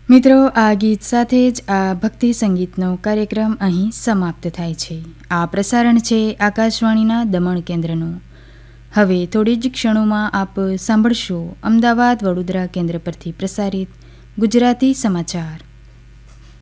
મિત્રો, આ ગીત સાથે જ આ ભક્તિ સંગીતનો કાર્યક્રમ અહીં સમાપ્ત થાય છે. આ પ્રસારણ છે આકાશવાણીના દમણ કેન્દ્રનું. હવે થોડી જ ક્ષણોમાં આપ સાંભળશો અમદાવાદ વડોદરા કેન્દ્ર પરથી પ્રસારિત ગુજરાતી સમાચાર.